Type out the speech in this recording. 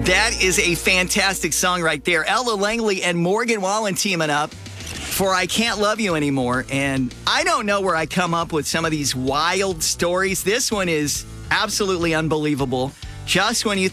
That is a fantastic song right there. Ella Langley and Morgan Wallen teaming up for I Can't Love You Anymore. And I don't know where I come up with some of these wild stories. This one is absolutely unbelievable. Just when you